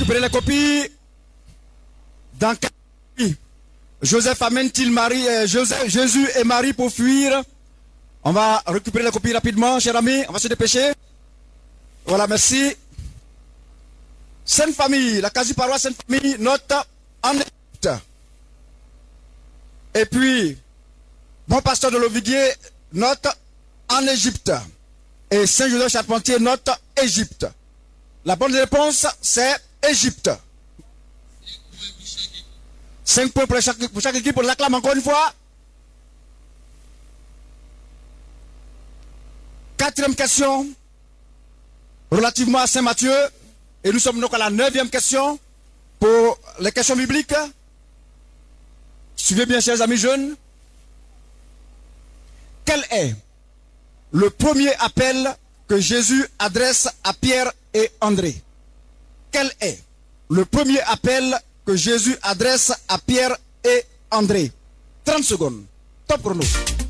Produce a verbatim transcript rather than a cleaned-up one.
récupérer les copies. Dans quel pays Joseph amène-t-il Marie, euh, Joseph, Jésus et Marie pour fuir? On va récupérer les copies rapidement, chers amis. On va se dépêcher. Voilà, merci. Sainte Famille, la quasi-paroisse Sainte Famille, note en Égypte. Et puis, bon pasteur de l'Oviguier, note en Égypte. Et Saint-Joseph Charpentier, note Égypte. La bonne réponse, c'est Égypte. cinq points pour chaque, pour chaque équipe. On l'acclame encore une fois. Quatrième question, relativement à Saint-Matthieu. Et nous sommes donc à la neuvième question pour les questions bibliques. Suivez bien, chers amis jeunes. Quel est le premier appel que Jésus adresse à Pierre et André? Quel est le premier appel que Jésus adresse à Pierre et André? trente secondes. Top chrono.